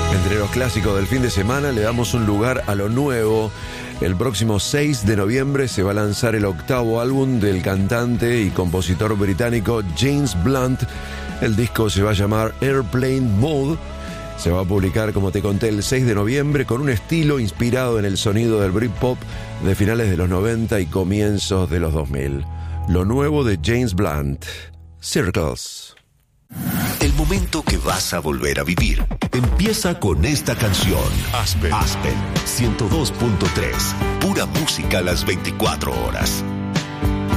Entre los clásicos del fin de semana le damos un lugar a lo nuevo. El próximo 6 de noviembre se va a lanzar el 8º álbum del cantante y compositor británico James Blunt. El disco se va a llamar Airplane Mode. Se va a publicar, como te conté, el 6 de noviembre con un estilo inspirado en el sonido del Britpop de finales de los 90 y comienzos de los 2000. Lo nuevo de James Blunt, Circles. El momento que vas a volver a vivir empieza con esta canción. Aspen 102.3. Pura música a las 24 horas.